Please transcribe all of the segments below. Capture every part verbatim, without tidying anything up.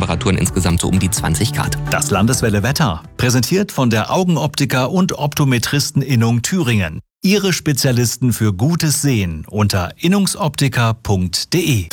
Temperaturen insgesamt so um die zwanzig Grad. Das Landeswelle Wetter, präsentiert von der Augenoptiker und Optometristeninnung Thüringen. Ihre Spezialisten für gutes Sehen unter innungsoptiker punkt de.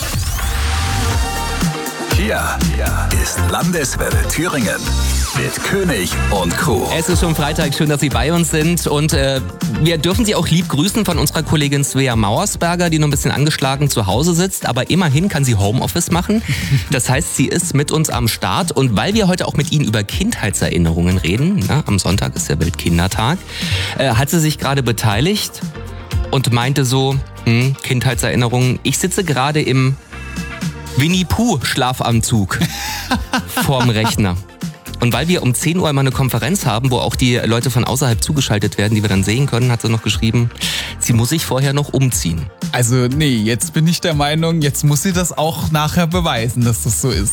Hier ist Landeswelle Thüringen mit König und Crew. Es ist schon Freitag, schön, dass Sie bei uns sind und äh, wir dürfen Sie auch lieb grüßen von unserer Kollegin Svea Mauersberger, die nur ein bisschen angeschlagen zu Hause sitzt, aber immerhin kann sie Homeoffice machen. Das heißt, sie ist mit uns am Start und weil wir heute auch mit Ihnen über Kindheitserinnerungen reden, na, am Sonntag ist der Weltkindertag, äh, hat sie sich gerade beteiligt und meinte so, hm, Kindheitserinnerungen, ich sitze gerade im Winnie-Pooh-Schlafanzug vorm Rechner. Und weil wir um zehn Uhr immer eine Konferenz haben, wo auch die Leute von außerhalb zugeschaltet werden, die wir dann sehen können, hat sie noch geschrieben, sie muss sich vorher noch umziehen. Also nee, jetzt bin ich der Meinung, jetzt muss sie das auch nachher beweisen, dass das so ist.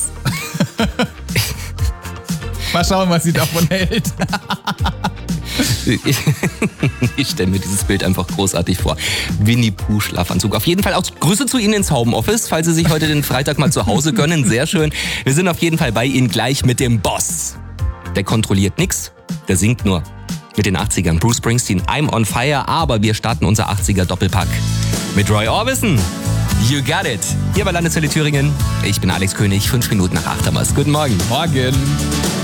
Mal schauen, was sie davon hält. Ich, ich stelle mir dieses Bild einfach großartig vor. Winnie-Pooh-Schlafanzug. Auf jeden Fall auch Grüße zu Ihnen ins Homeoffice, falls Sie sich heute den Freitag mal zu Hause gönnen. Sehr schön. Wir sind auf jeden Fall bei Ihnen gleich mit dem Boss. Der kontrolliert nix, der singt nur. Mit den achtzigern. Bruce Springsteen, I'm on fire. Aber wir starten unser achtziger-Doppelpack mit Roy Orbison. You got it. Hier bei Landeswelle Thüringen. Ich bin Alex König. Fünf Minuten nach acht haben wir's. Guten Morgen. Morgen.